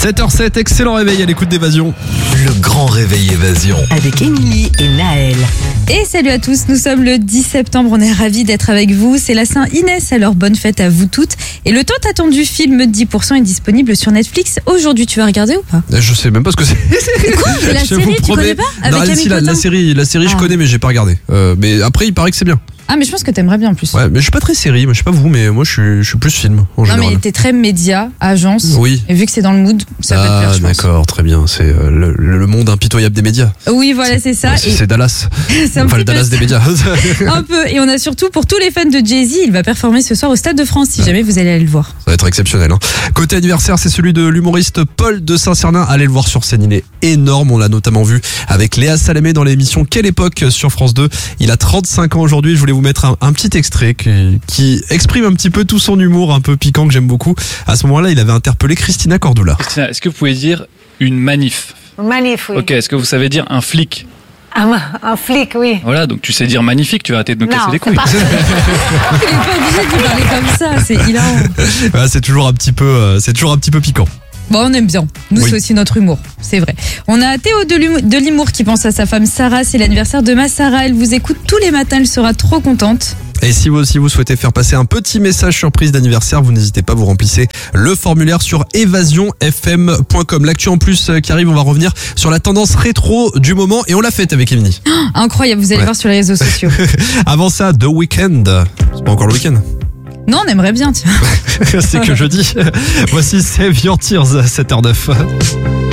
7h07, excellent réveil à l'écoute d'Évasion. Le grand réveil Évasion. Avec Émilie et Naël. Et salut à tous, nous sommes le 10 septembre, on est ravis d'être avec vous. C'est la Saint-Inès, alors bonne fête à vous toutes. Et le tant attendu film 10% est disponible sur Netflix. Aujourd'hui, tu vas regarder ou pas? Je sais même pas ce que c'est. Quoi? La Je série, vous tu promets. connais pas? Non, Avec Camille si, la Cotin. série je Ah. connais mais j'ai pas regardé. Mais après il paraît que c'est bien. Ah, mais je pense que t'aimerais bien en plus. Ouais, mais je suis pas très série, moi je sais pas vous, mais moi je suis plus film en Non, général. mais t'es très média, agence. Oui. Et vu que c'est dans le mood, ça peut te plaire, je pense. D'accord, très bien. C'est le monde impitoyable des médias. Oui, voilà, c'est ça. Ouais, Et c'est Dallas. c'est un Enfin, le petit peu Dallas des médias. un peu. Et on a surtout pour tous les fans de Jay-Z, il va performer ce soir au Stade de France, si jamais vous allez aller le voir. Ça va être exceptionnel. Hein. Côté anniversaire, c'est celui de l'humoriste Paul de Saint-Cernin. Allez le voir sur scène, il est énorme. On l'a notamment vu avec Léa Salamé dans l'émission Quelle époque sur France 2. Il a 35 ans aujourd'hui. Je voulais vous mettre un petit extrait qui exprime un petit peu tout son humour un peu piquant que j'aime beaucoup. À ce moment-là, il avait interpellé Christina Cordula. Christina, est-ce que vous pouvez dire une manif? Manif, oui. Ok, est-ce que vous savez dire un flic? Un flic, oui. Voilà, donc tu sais dire magnifique, tu vas arrêter de nous casser les couilles. Il est pas obligé de parler comme ça, c'est hilarant. Ouais, c'est toujours un petit peu piquant. Bon, on aime bien. Nous, Oui. c'est aussi notre humour. C'est vrai. On a Théo de l'humour qui pense à sa femme Sarah. C'est l'anniversaire de ma Sarah. Elle vous écoute tous les matins. Elle sera trop contente. Et si vous aussi vous souhaitez faire passer un petit message surprise d'anniversaire, vous n'hésitez pas, vous remplissez le formulaire sur évasionfm.com. L'actu en plus qui arrive, on va revenir sur la tendance rétro du moment et on l'a faite avec Émilie. Incroyable. Vous allez Ouais. voir sur les réseaux sociaux. Avant ça, The Weeknd. C'est pas encore le week-end. Non, on aimerait bien, tiens. C'est que jeudi. Voici Save Your Tears, 7h09.